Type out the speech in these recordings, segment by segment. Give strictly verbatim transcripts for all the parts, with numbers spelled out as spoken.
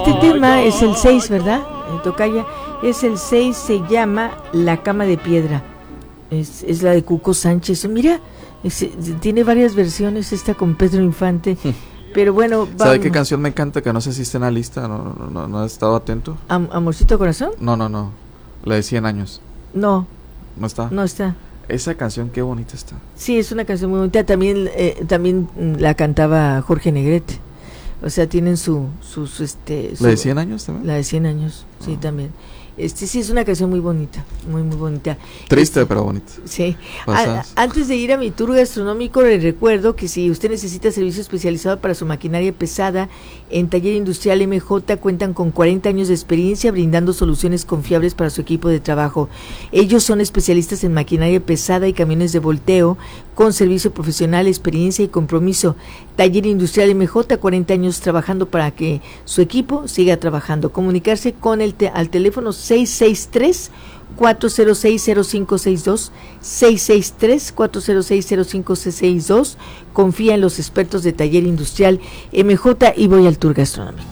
siguiente tema es el seis, ¿verdad? En Tocaya es el seis, se llama La Cama de Piedra. Es, es la de Cuco Sánchez. Mira, es, tiene varias versiones esta con Pedro Infante. Pero bueno, vamos. ¿Sabe qué canción me encanta? Que no sé si está en la lista, no, no, no, no he estado atento. Am- ¿Amorcito Corazón? No, no, no, la de cien años. No. ¿No está? No está. Esa canción, qué bonita está. Sí, es una canción muy bonita. También eh, también la cantaba Jorge Negrete. O sea, tienen su, sus, este... Su, ¿La de cien años también? La de cien años, sí, oh. también. Este sí es una canción muy bonita, muy muy bonita. Triste, este, pero bonita. Sí. A, antes de ir a mi tour gastronómico, les recuerdo que si usted necesita servicio especializado para su maquinaria pesada, en Taller Industrial M J cuentan con cuarenta años de experiencia brindando soluciones confiables para su equipo de trabajo. Ellos son especialistas en maquinaria pesada y camiones de volteo, con servicio profesional, experiencia y compromiso. Taller Industrial M J, cuarenta años trabajando para que su equipo siga trabajando. Comunicarse con el te- al teléfono seis seis tres, cuatro cero seis, cero cinco seis dos, seis seis tres, cuatro cero seis, cero cinco seis dos. Confía en los expertos de Taller Industrial M J y voy al tour gastronómico.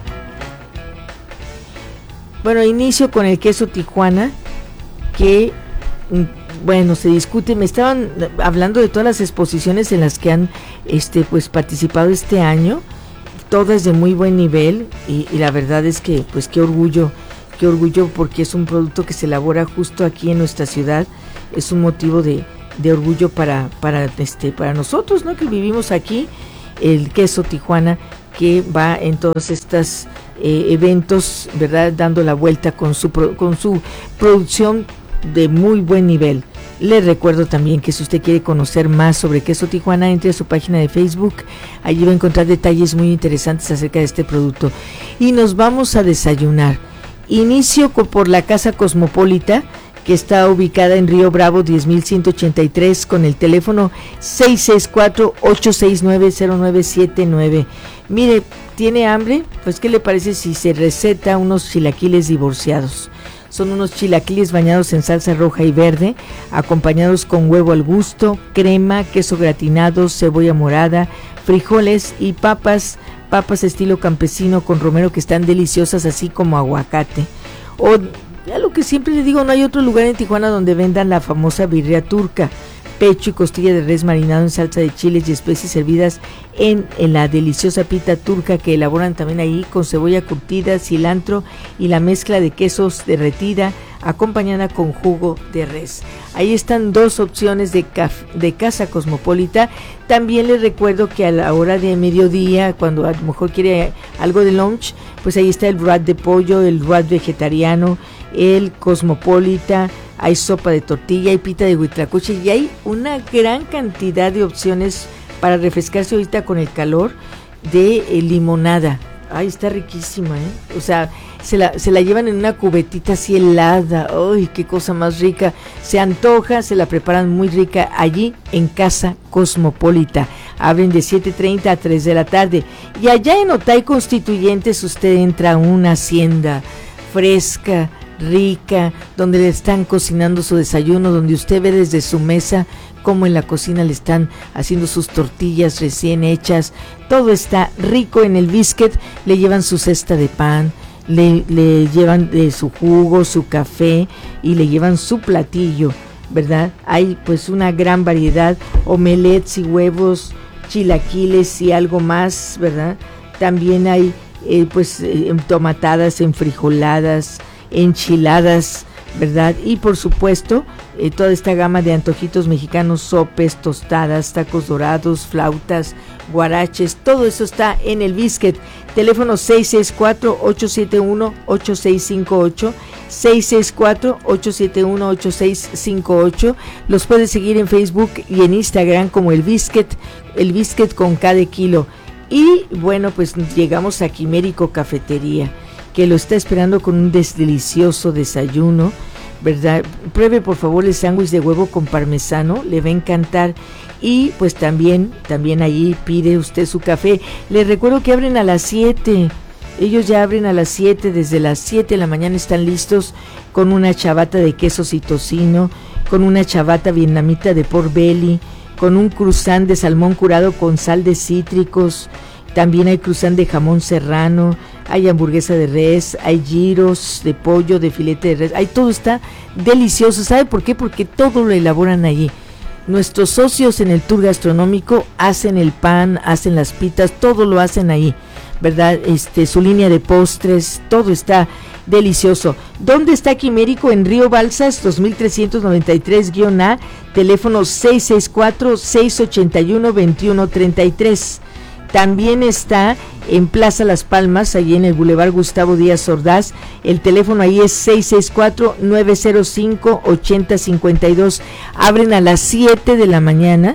Bueno, inicio con el queso Tijuana, que... bueno, se discute, me estaban hablando de todas las exposiciones en las que han este pues participado este año, todas de muy buen nivel y, y la verdad es que pues qué orgullo, qué orgullo porque es un producto que se elabora justo aquí en nuestra ciudad, es un motivo de, de orgullo para, para este para nosotros, ¿no? Que vivimos aquí, el queso Tijuana que va en todos estos eh, eventos, ¿verdad? Dando la vuelta con su con su producción de muy buen nivel. Les recuerdo también que si usted quiere conocer más sobre Queso Tijuana, entre a su página de Facebook, allí va a encontrar detalles muy interesantes acerca de este producto. Y nos vamos a desayunar. Inicio por la Casa Cosmopolita, que está ubicada en Río Bravo diez mil ciento ochenta y tres, con el teléfono seis seis cuatro, ocho seis nueve, cero nueve siete nueve. Mire, ¿tiene hambre? Pues ¿qué le parece si se receta unos chilaquiles divorciados? Son unos chilaquiles bañados en salsa roja y verde, acompañados con huevo al gusto, crema, queso gratinado, cebolla morada, frijoles y papas, papas estilo campesino con romero que están deliciosas, así como aguacate. O ya lo que siempre le digo, no hay otro lugar en Tijuana donde vendan la famosa birria turca, pecho y costilla de res marinado en salsa de chiles y especies servidas en, en la deliciosa pita turca que elaboran también ahí con cebolla curtida, cilantro y la mezcla de quesos derretida acompañada con jugo de res. Ahí están dos opciones de, caf- de Casa Cosmopolita. También les recuerdo que a la hora de mediodía, cuando a lo mejor quiere algo de lunch, pues ahí está el wrap de pollo, el wrap vegetariano, el Cosmopolita, hay sopa de tortilla, hay pita de huitlacoche y hay una gran cantidad de opciones para refrescarse ahorita con el calor de eh, limonada. Ay, está riquísima, ¿eh? O sea, se la, se la llevan en una cubetita así helada. Ay, qué cosa más rica. Se antoja, se la preparan muy rica allí en Casa Cosmopolita. Abren de siete treinta a tres de la tarde. Y allá en Otay Constituyentes usted entra a una hacienda fresca, rica, donde le están cocinando su desayuno, donde usted ve desde su mesa cómo en la cocina le están haciendo sus tortillas recién hechas. Todo está rico en el biscuit, le llevan su cesta de pan, le, le llevan eh, su jugo, su café y le llevan su platillo, ¿verdad? Hay pues una gran variedad, omelets y huevos, chilaquiles y algo más, ¿verdad? También hay eh, pues eh, tomatadas, enfrijoladas, enchiladas, ¿verdad? Y por supuesto, eh, toda esta gama de antojitos mexicanos, sopes, tostadas, tacos dorados, flautas, guaraches, todo eso está en el biscuit. Teléfono seis seis cuatro, ocho siete uno, ocho seis cinco ocho, seis seis cuatro, ocho siete uno, ocho seis cinco ocho. Los puedes seguir en Facebook y en Instagram como el biscuit, el biscuit con cada kilo. Y bueno, pues llegamos a Quimérico Cafetería, que lo está esperando con un des- delicioso desayuno, ¿verdad? Pruebe por favor el sándwich de huevo con parmesano, le va a encantar. Y pues también, también allí pide usted su café. Les recuerdo que abren a las siete, ellos ya abren a las siete, desde las siete de la mañana están listos con una chabata de quesos y tocino, con una chabata vietnamita de pork belly, con un croissant de salmón curado con sal de cítricos. También hay croissant de jamón serrano, hay hamburguesa de res, hay gyros de pollo, de filete de res, hay todo, está delicioso. ¿Sabe por qué? Porque todo lo elaboran allí. Nuestros socios en el tour gastronómico hacen el pan, hacen las pitas, todo lo hacen ahí, ¿verdad? Este, su línea de postres, todo está delicioso. ¿Dónde está Quimérico? En Río Balsas, dos mil trescientos noventa y tres A, teléfono seis seis cuatro, seis ocho uno, dos uno tres tres. También está en Plaza Las Palmas, allí en el Boulevard Gustavo Díaz Ordaz. El teléfono ahí es seis seis cuatro, nueve cero cinco, ocho cero cinco dos. Abren a las siete de la mañana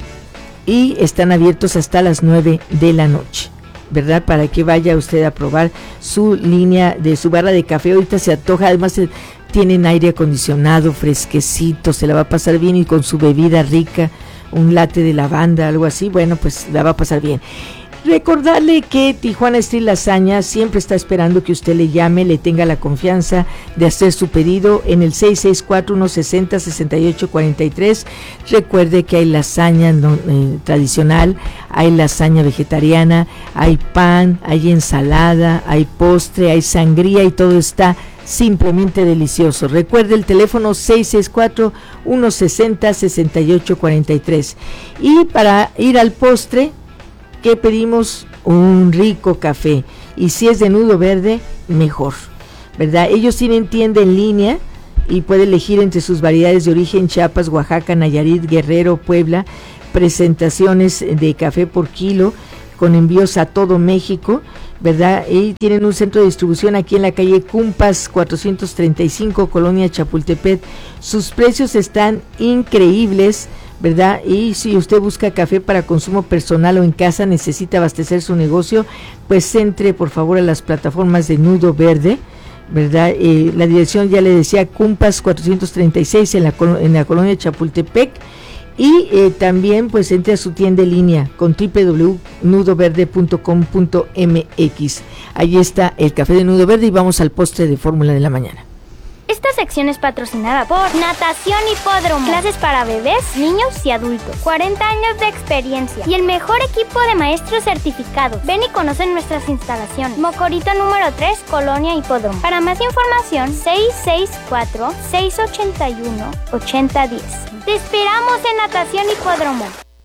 y están abiertos hasta las nueve de la noche, ¿verdad? Para que vaya usted a probar su línea de su barra de café. Ahorita se antoja, además eh, tienen aire acondicionado, fresquecito, se la va a pasar bien, y con su bebida rica, un latte de lavanda, algo así, bueno, pues la va a pasar bien. Recordarle que Tijuana Steel Lasaña siempre está esperando que usted le llame, le tenga la confianza de hacer su pedido en el seis seis cuatro, uno seis cero, seis ocho cuatro tres. Recuerde que hay lasaña no, eh, tradicional, hay lasaña vegetariana, hay pan, hay ensalada, hay postre, hay sangría, y todo está simplemente delicioso. Recuerde el teléfono seis seis cuatro, uno seis cero, seis ocho cuatro tres. Y para ir al postre, ¿qué pedimos? Un rico café, y si es de Nudo Verde, mejor, ¿verdad? Ellos tienen tienda en línea y puede elegir entre sus variedades de origen: Chiapas, Oaxaca, Nayarit, Guerrero, Puebla. Presentaciones de café por kilo con envíos a todo México, ¿verdad? Y tienen un centro de distribución aquí en la calle Cumpas cuatrocientos treinta y cinco, Colonia Chapultepec. Sus precios están increíbles, ¿verdad? Y si usted busca café para consumo personal o en casa, necesita abastecer su negocio, pues entre por favor a las plataformas de Nudo Verde, ¿verdad? Eh, la dirección, ya le decía, Cumpas cuatrocientos treinta y seis en la, en la colonia Chapultepec. Y eh, también pues entre a su tienda en línea con doble u doble u doble u punto nudo verde punto com punto m x. Allí está el café de Nudo Verde, y vamos al postre de fórmula de la mañana. Esta sección es patrocinada por Natación Hipódromo. Clases para bebés, niños y adultos. cuarenta años de experiencia y el mejor equipo de maestros certificados. Ven y conoce nuestras instalaciones. Mocorito número tres, Colonia Hipódromo. Para más información, seis seis cuatro, seis ocho uno, ocho cero uno cero. Te esperamos en Natación Hipódromo.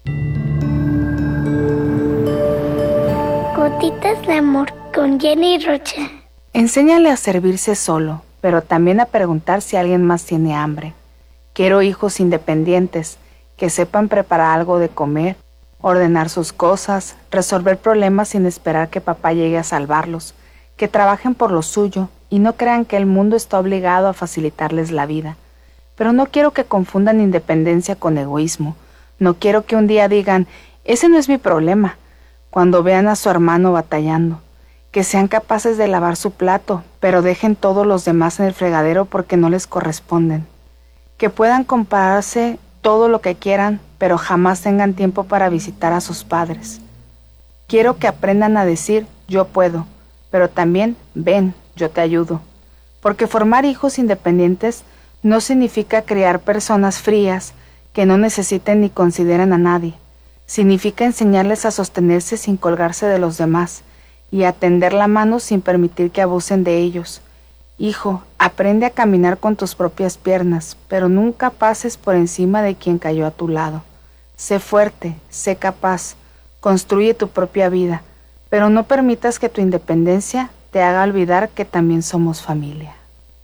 Gotitas de amor con Jenny Rocha. Enséñale a servirse solo, pero también a preguntar si alguien más tiene hambre. Quiero hijos independientes, que sepan preparar algo de comer, ordenar sus cosas, resolver problemas sin esperar que papá llegue a salvarlos, que trabajen por lo suyo y no crean que el mundo está obligado a facilitarles la vida. Pero no quiero que confundan independencia con egoísmo. No quiero que un día digan, ese no es mi problema, cuando vean a su hermano batallando. Que sean capaces de lavar su plato, pero dejen todos los demás en el fregadero porque no les corresponden. Que puedan comprarse todo lo que quieran, pero jamás tengan tiempo para visitar a sus padres. Quiero que aprendan a decir, yo puedo, pero también, ven, yo te ayudo. Porque formar hijos independientes no significa criar personas frías que no necesiten ni consideren a nadie. Significa enseñarles a sostenerse sin colgarse de los demás, y a tender la mano sin permitir que abusen de ellos. Hijo, aprende a caminar con tus propias piernas, pero nunca pases por encima de quien cayó a tu lado. Sé fuerte, sé capaz, construye tu propia vida, pero no permitas que tu independencia te haga olvidar que también somos familia.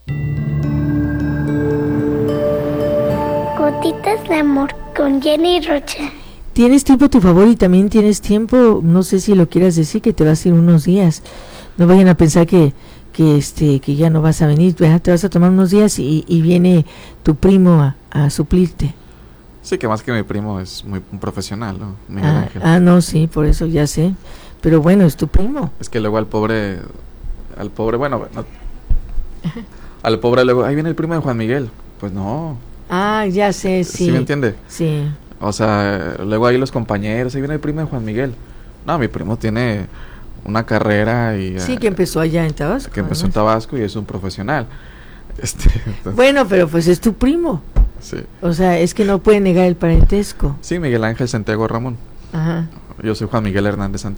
Gotitas de amor con Jenny Rocha. Tienes tiempo a tu favor, y también tienes tiempo, no sé si lo quieras decir, que te vas a ir unos días. No vayan a pensar que que este que ya no vas a venir, ¿verdad? Te vas a tomar unos días y, y viene tu primo a, a suplirte. Sí, que más que mi primo es muy un profesional, ¿no? Miguel Ah, Ángel. ah, no, sí, por eso ya sé. Pero bueno, es tu primo. Es que luego al pobre, al pobre, bueno, no, al pobre luego, ahí viene el primo de Juan Miguel. Pues no. Ah, ya sé, sí. ¿Sí me entiende? Sí. O sea, luego ahí los compañeros, ahí viene el primo de Juan Miguel. No, mi primo tiene una carrera y... Sí, que empezó allá en Tabasco. Que empezó en Tabasco y es un profesional. Este, entonces, bueno, pero pues es tu primo. Sí. O sea, es que no puede negar el parentesco. Sí, Miguel Ángel Santiago Ramón. Ajá. Yo soy Juan Miguel Hernández Santiago.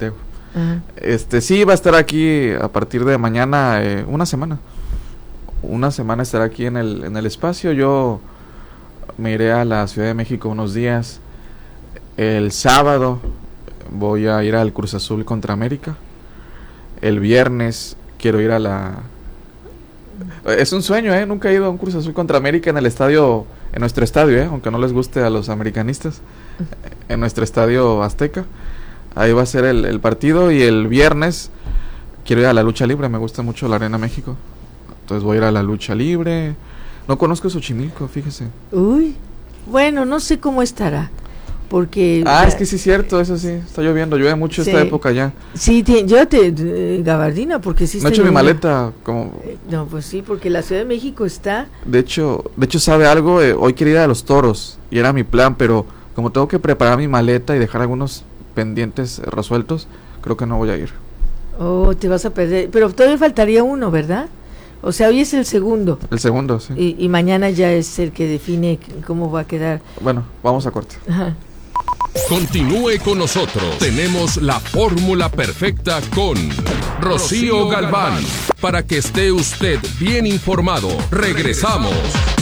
Ajá. Este, sí, va a estar aquí a partir de mañana, eh, una semana. Una semana estará aquí en el, en el espacio. Yo me iré a la Ciudad de México unos días. El sábado voy a ir al Cruz Azul contra América. El viernes quiero ir a la... Es un sueño, ¿eh? Nunca he ido a un Cruz Azul contra América en el estadio, en nuestro estadio, ¿eh? Aunque no les guste a los americanistas. En nuestro estadio Azteca. Ahí va a ser el, el partido. Y el viernes quiero ir a la lucha libre. Me gusta mucho la Arena México. Entonces voy a ir a la lucha libre. No conozco Xochimilco, fíjese. Uy, bueno, no sé cómo estará. Porque... Ah, es que sí es cierto, eso sí. Está lloviendo, llueve mucho sí. Esta época ya. Sí, te, llévate eh, gabardina, porque sí No está he hecho mi lloviendo. maleta, como... Eh, no, pues sí, porque la Ciudad de México está... De hecho, de hecho ¿sabe algo? Eh, hoy quería ir a los toros, y era mi plan, pero como tengo que preparar mi maleta y dejar algunos pendientes eh, resueltos, creo que no voy a ir. Oh, te vas a perder. Pero todavía faltaría uno, ¿verdad? O sea, hoy es el segundo. El segundo, sí. Y, y mañana ya es el que define cómo va a quedar. Bueno, vamos a corte. Ajá. Continúe con nosotros. Tenemos la fórmula perfecta con Rocío Galván. Para que esté usted bien informado. Regresamos.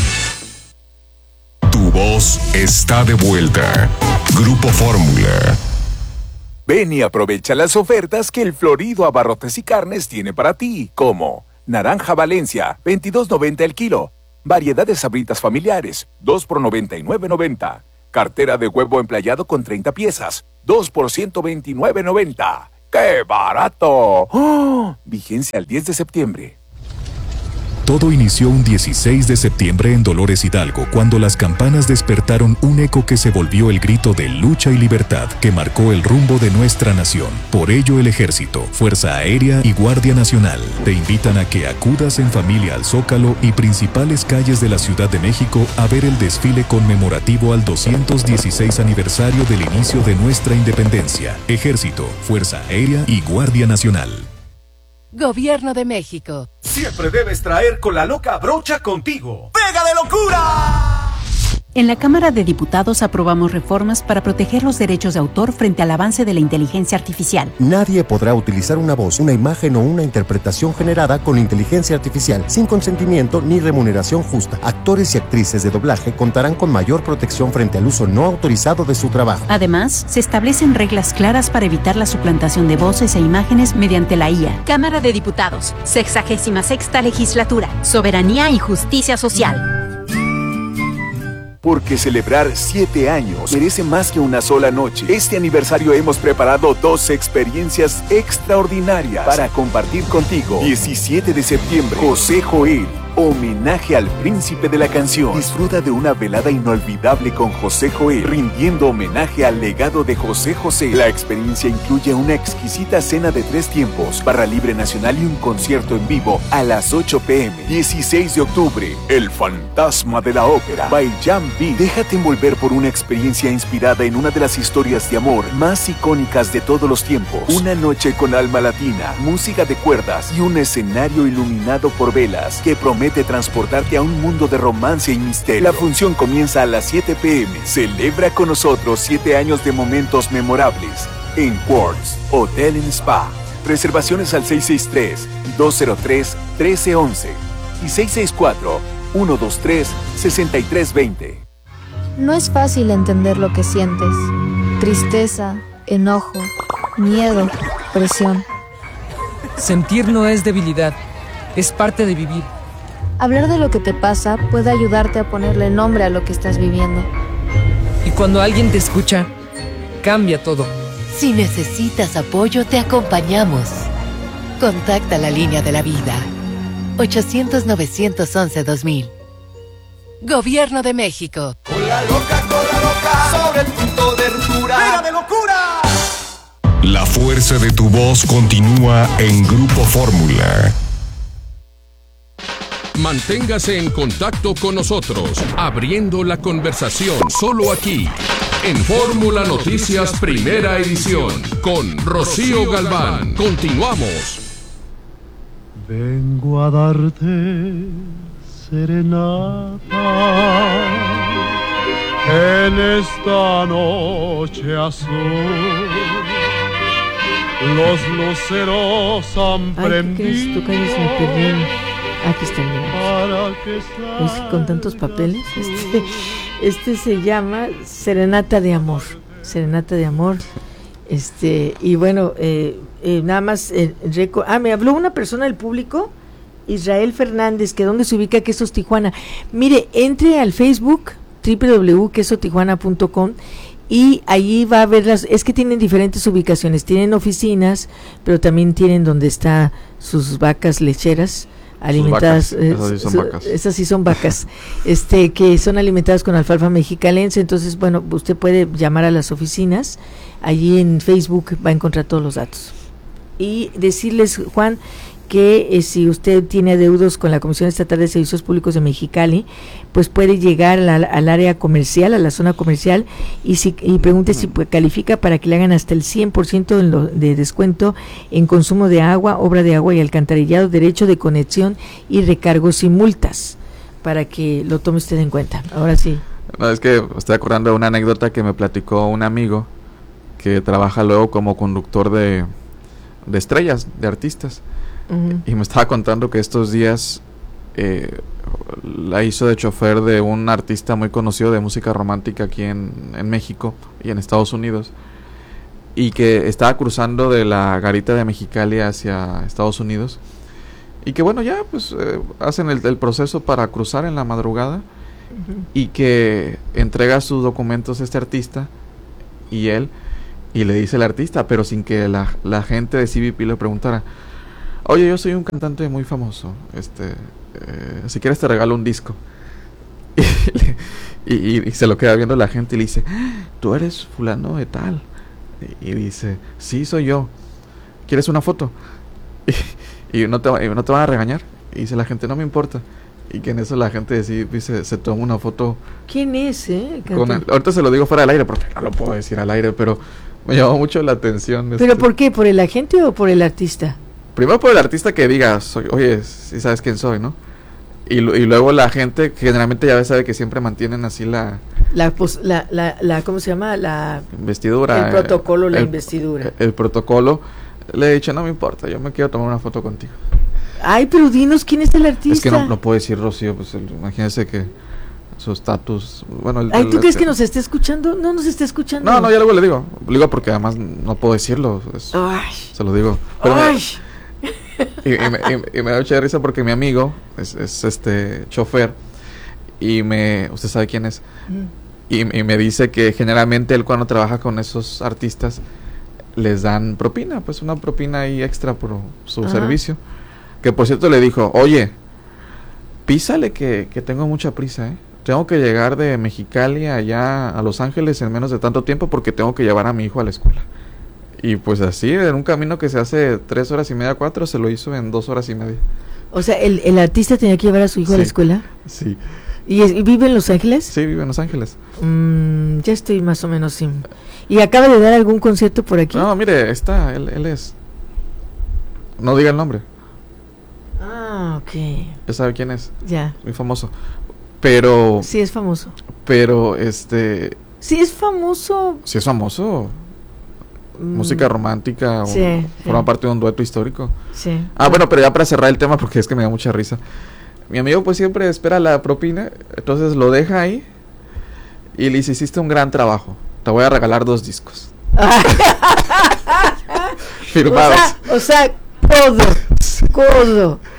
Tu voz está de vuelta. Grupo Fórmula. Ven y aprovecha las ofertas que el Florido Abarrotes y Carnes tiene para ti, como naranja Valencia, veintidós noventa el kilo. Variedad de sabritas familiares, dos por noventa y nueve noventa. Cartera de huevo emplayado con treinta piezas, dos por ciento veintinueve noventa. ¡Qué barato! ¡Oh! Vigencia al diez de septiembre. Todo inició un dieciséis de septiembre en Dolores Hidalgo, cuando las campanas despertaron un eco que se volvió el grito de lucha y libertad que marcó el rumbo de nuestra nación. Por ello, el Ejército, Fuerza Aérea y Guardia Nacional te invitan a que acudas en familia al Zócalo y principales calles de la Ciudad de México a ver el desfile conmemorativo al doscientos dieciséis aniversario del inicio de nuestra independencia. Ejército, Fuerza Aérea y Guardia Nacional. Gobierno de México. Siempre debes traer con la loca brocha contigo. ¡Pega de locura! En la Cámara de Diputados aprobamos reformas para proteger los derechos de autor frente al avance de la inteligencia artificial. Nadie podrá utilizar una voz, una imagen o una interpretación generada con inteligencia artificial sin consentimiento ni remuneración justa. Actores y actrices de doblaje contarán con mayor protección frente al uso no autorizado de su trabajo. Además, se establecen reglas claras para evitar la suplantación de voces e imágenes mediante la I A. Cámara de Diputados, sexagésima sexta legislatura, soberanía y justicia social. Porque celebrar siete años merece más que una sola noche. Este aniversario hemos preparado dos experiencias extraordinarias para compartir contigo. diecisiete de septiembre, José Joel, homenaje al príncipe de la canción. Disfruta de una velada inolvidable con José Joel, rindiendo homenaje al legado de José José. La experiencia incluye una exquisita cena de tres tiempos, barra libre nacional y un concierto en vivo a las ocho pm. dieciséis de octubre, El Fantasma de la Ópera, by Jan B. Déjate envolver por una experiencia inspirada en una de las historias de amor más icónicas de todos los tiempos. Una noche con alma latina, música de cuerdas y un escenario iluminado por velas que promete transportarte a un mundo de romance y misterio. La función comienza a las siete pm. Celebra con nosotros siete años de momentos memorables en Quartz Hotel and Spa. Reservaciones al seis seis tres, dos cero tres, uno tres uno uno y seis seis cuatro, uno dos tres, seis tres dos cero. No es fácil entender lo que sientes. Tristeza, enojo, miedo, presión. Sentir no es debilidad, es parte de vivir. Hablar de lo que te pasa puede ayudarte a ponerle nombre a lo que estás viviendo. Y cuando alguien te escucha, cambia todo. Si necesitas apoyo, te acompañamos. Contacta la línea de la vida. ochocientos, novecientos once, dos mil. Gobierno de México. Con la loca, con la loca, sobre el punto de ruptura. ¡Pega de locura! La fuerza de tu voz continúa en Grupo Fórmula. Manténgase en contacto con nosotros, abriendo la conversación solo aquí, en Fórmula Noticias Primera Edición, con Rocío Galván. Continuamos. Vengo a darte serenata en esta noche azul. los luceros han Ay, ¿qué crees? Tú calles, me perdí. Aquí está el para que pues, con tantos papeles. Este, este se llama Serenata de Amor. Serenata de Amor. Este, y bueno, eh, eh, nada más. Eh, reco- ah, me habló una persona del público, Israel Fernández, que dónde se ubica Quesos Tijuana. Mire, entre al Facebook, doble u doble u doble u punto queso tijuana punto com, y allí va a ver las, es que tienen diferentes ubicaciones, tienen oficinas, pero también tienen donde está sus vacas lecheras alimentadas, vacas, esas sí son su, vacas. esas sí son vacas, este, que son alimentadas con alfalfa mexicalense. Entonces, bueno, usted puede llamar a las oficinas, allí en Facebook va a encontrar todos los datos. Y decirles, Juan, que eh, si usted tiene adeudos con la Comisión Estatal de Servicios Públicos de Mexicali, pues puede llegar la, al área comercial, a la zona comercial, y si y pregunte si pues, califica para que le hagan hasta el cien por ciento de, lo, de descuento en consumo de agua, obra de agua y alcantarillado, derecho de conexión y recargos y multas, para que lo tome usted en cuenta. Ahora sí. No, es que estoy acordando de una anécdota que me platicó un amigo que trabaja luego como conductor de, de estrellas, de artistas. Uh-huh. Y me estaba contando que estos días eh, la hizo de chofer de un artista muy conocido de música romántica aquí en, en México y en Estados Unidos, y que estaba cruzando de la garita de Mexicali hacia Estados Unidos, y que bueno, ya pues eh, hacen el, el proceso para cruzar en la madrugada, uh-huh. y que entrega sus documentos a este artista y él, y le dice el artista, pero sin que la, la gente de C B P le preguntara: oye, yo soy un cantante muy famoso, este, eh, si quieres te regalo un disco. y, y, y se lo queda viendo la gente y le dice: tú eres fulano de tal. Y, y dice: sí, soy yo. ¿Quieres una foto? Y, y, no te, y no te van a regañar. Y dice la gente: no me importa. Y que en eso la gente dice, se, se toma una foto. ¿Quién es, eh? Con el, ahorita se lo digo fuera del aire porque no lo puedo decir al aire, pero me llamó mucho la atención. ¿Pero este. por qué? ¿Por el agente o por el artista? Primero por el artista, que diga, soy, oye, si sabes quién soy, ¿no? Y, y luego la gente, que generalmente ya sabe que siempre mantienen así la... La, pues, la, la, la ¿cómo se llama? La investidura. El protocolo, eh, la el, investidura. El, el protocolo. Le he dicho: no me importa, yo me quiero tomar una foto contigo. Ay, pero dinos, ¿quién es el artista? Es que no, no puedo decir, Rocío, pues el, imagínese que su estatus... Bueno, el, Ay, ¿tú el, crees el, que nos esté escuchando? No nos está escuchando. No, no, ya luego le digo. Le digo porque además no puedo decirlo. Es, Ay. Se lo digo. Pero Ay. Me, y, y, me, y, y me da mucha risa porque mi amigo es, es este chofer, y me... ¿Usted sabe quién es? Mm. Y, y me dice que generalmente él, cuando trabaja con esos artistas, les dan propina, pues una propina ahí extra por su Ajá. servicio. Que por cierto le dijo: oye, písale que, que tengo mucha prisa, ¿eh? Tengo que llegar de Mexicali allá a Los Ángeles en menos de tanto tiempo porque tengo que llevar a mi hijo a la escuela. Y pues así, en un camino que se hace tres horas y media, cuatro, se lo hizo en dos horas y media. O sea, ¿el, el artista tenía que llevar a su hijo sí, a la escuela? Sí. ¿Y, es, ¿Y vive en Los Ángeles? Sí, vive en Los Ángeles. Mm, ya estoy más o menos sin... ¿Y acaba de dar algún concierto por aquí? No, mire, está, él, él es... No diga el nombre. Ah, ok. Ya sabe quién es. Ya. Muy famoso. Pero... Sí, es famoso. Pero, este... Sí, es famoso. Sí, es famoso. Mm. Música romántica. Sí, o, sí. Forma parte de un dueto histórico. Sí. Ah, bueno, pero ya para cerrar el tema, porque es que me da mucha risa. Mi amigo pues siempre espera la propina, entonces lo deja ahí y le dice: hiciste un gran trabajo, te voy a regalar dos discos. O Firmados. sea, o sea, codo, codo.